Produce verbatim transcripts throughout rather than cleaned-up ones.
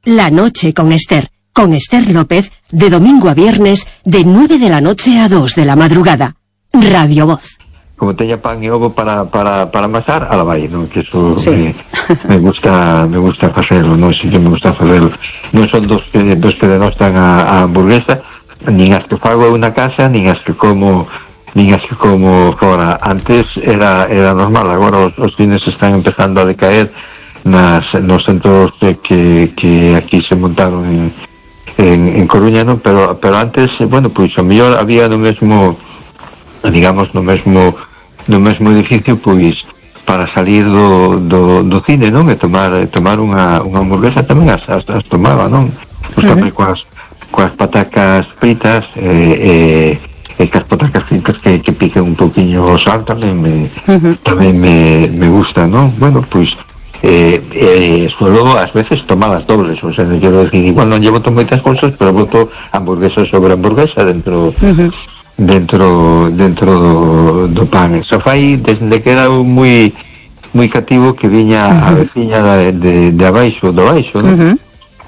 La noche con Esther, con Esther López, de domingo a viernes, de nueve de la noche a dos de la madrugada. Radio Voz. Como teña pan e ovo para, para, para amasar, a la vai, non? Que eso sí. me, me gusta me gusta facelo, non? Si que me gusta facelo. Non son dos que, dos que denostan a, a hamburguesa, nin as que fago na casa, nin as que como nin as que como fora. Antes era era normal, agora os, os cines están empezando a decaer nas, nos centros que, que aquí se montaron en, en, en Coruña, non? Pero, pero antes, bueno, pois a mellor había no mesmo, digamos, no mesmo no mesmo edificio, pois para salir do, do, do cine, non? E tomar, tomar unha, unha hamburguesa tamén as, as, as tomaba, non? Pois tamén coas, coas patacas fritas e, e, e coas patacas fritas que, que piquen un poquinho o sal tamén me, uh-huh. tamén me, me gusta, non? Bueno, pois Eh, eh, suelo ás veces tomar as dobles, o sea, non quero decir, igual non llevo moitas cousas, pero boto hamburguesa sobre hamburguesa dentro uh-huh. dentro dentro do, do pan. Eso fai desde que era moi moi cativo que viña uh-huh. a veciña de, de, de abaixo, do baixo, non? Uh-huh.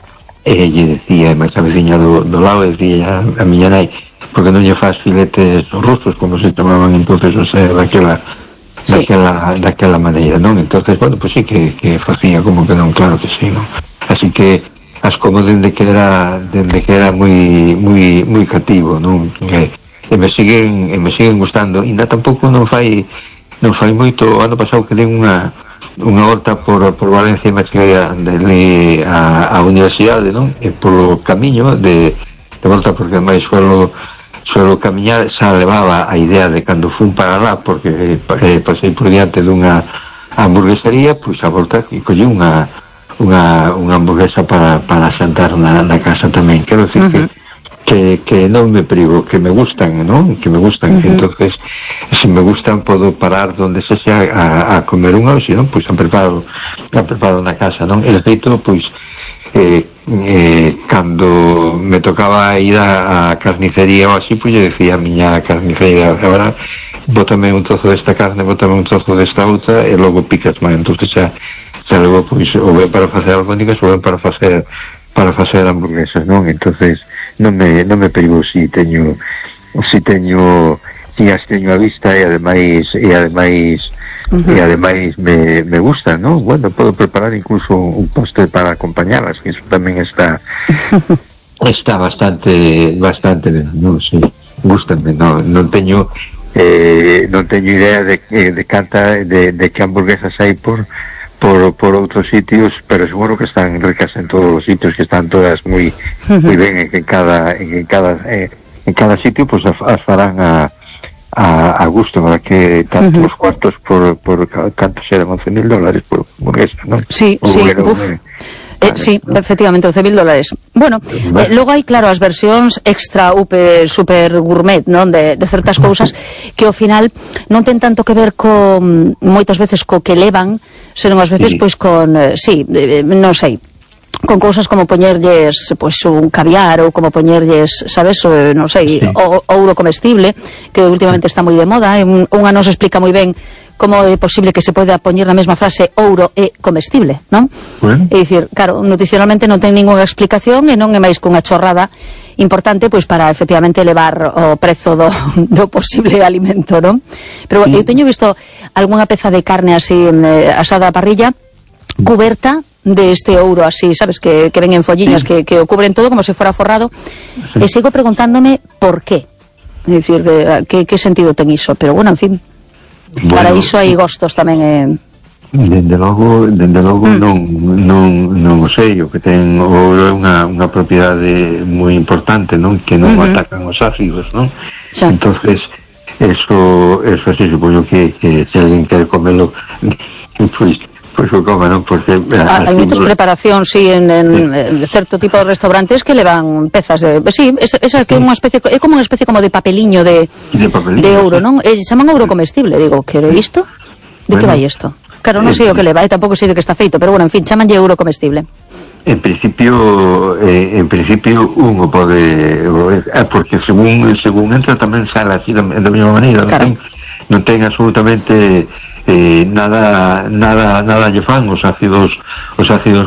E lle decía, máis a veciña do, do lado, decía a miña nai, porque non lle faz filetes rusos como se tomaban entonces, o sea, daquela sí. daquela, daquela maneira, non? Entonces, bueno, pues sí que, que facía como que non, claro que sí, non? Así que as como dende que era dende que era moi moi moi cativo, non? E, e me siguen e me siguen gustando. Ainda tampouco non fai non fai moito, ano pasado que den unha unha horta por, por Valencia e me cheguei a, de, a, a universidade, non? E polo camiño de, de volta, porque máis suelo suelo camiñar, xa levaba a idea de cando fun para lá, porque eh, pasei por diante dunha hamburguesería, pois a volta e collí unha unha, unha hamburguesa para, para xantar na, na casa tamén. Quero dicir uh-huh. que, que que non me privo, que me gustan, non? Que me gustan, uh-huh. entonces se me gustan podo parar donde se xa a, a comer unha, ou se non, pois a preparo a preparo na casa, non? E de feito, pois eh, eh, cando me tocaba ir a, a carnicería ou así, pois eu decía a miña carnicería, agora bótame un trozo desta carne, bótame un trozo desta outra e logo picas máis, entonces xa, xa logo pois ou ben para facer albóndigas ou ben para facer para facer hamburguesas, non? Entonces non me, non me perigo si teño si teño si as teño a vista e ademais e ademais uh-huh. e ademais me, me gusta, ¿no? Bueno, podo preparar incluso un postre para acompañarlas, que eso tamén está está bastante bastante ben, non sei, gústame, non, non teño eh, non teño idea de, de canta de, de que hamburguesas hai por por por outros sitios, pero seguro que están ricas en todos os sitios, que están todas moi moi ben, en cada en cada eh, en cada sitio pues as farán a a, a gusto, para que tanto uh-huh. os cuartos por por canto serán once mil dólares por hamburguesa, ¿no? Sí, o sí, uf. Eh, Eh, vale, sí, ¿no? Efectivamente, once mil dólares. Bueno, vale. eh, logo hai, claro, as versións extra upe, super gourmet, non? De, de certas cousas que ao final non ten tanto que ver con, moitas veces, co que levan, senón ás veces, sí. pois, con, eh, sí, eh, non sei, con cousas como poñerlles, pois, un caviar, ou como poñerlles, sabes, o, non sei, sí. o, ouro comestible, que últimamente está moi de moda, e un, unha nos explica moi ben como é posible que se poida poñer na mesma frase ouro e comestible, non? Bueno. É dicir, claro, nutricionalmente non ten ninguna explicación e non é máis que unha chorrada importante, pois, para efectivamente elevar o prezo do, do posible alimento, non? Pero sí. eu teño visto algunha peza de carne así eh, asada a parrilla cuberta de este ouro así, sabes, que, que ven en folliñas, sí. que, que o cubren todo como se fora forrado, sí. e sigo preguntándome por qué. É dicir, que, que sentido ten iso, pero bueno, en fin. Bueno, para iso hai gostos tamén eh... dende logo, dende logo mm. non, non, non o sei, o que ten o ouro é unha, unha propiedade moi importante, non? Que non mm-hmm. atacan os ácidos, non? Sí. Entonces eso, eso sí, supoño que, que se alguén quere comelo pois, pois o coma, non? Porque ah, hai moitas preparacións, sí, en, en, sí. en certo tipo de restaurantes que levan pezas de, sí, esa, esa que é unha especie, é como unha especie como de papeliño de, de, papeliño, de ouro, sí. non? E chaman ouro comestible, digo, quero isto? De bueno, que vai isto? Claro, non sei o que leva, e tampouco sei de que está feito, pero bueno, en fin, chamanlle ouro comestible. En principio, eh, en principio un o pode, eh, porque según según entra tamén sale así da, da mesma maneira, claro. non, ten, non ten absolutamente eh, nada nada nada lle fan os ácidos os ácidos